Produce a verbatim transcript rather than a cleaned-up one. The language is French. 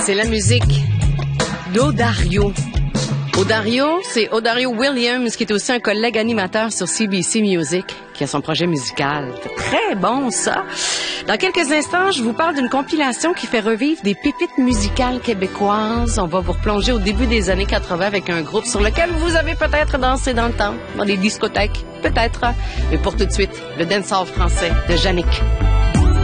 C'est la musique d'Odario. Odario, c'est Odario Williams, qui est aussi un collègue animateur sur C B C Music, qui a son projet musical. C'est très bon, ça. Dans quelques instants, je vous parle d'une compilation qui fait revivre des pépites musicales québécoises. On va vous replonger au début des années quatre-vingt avec un groupe sur lequel vous avez peut-être dansé dans le temps, dans des discothèques, peut-être. Mais pour tout de suite, le dancehall français de Yannick.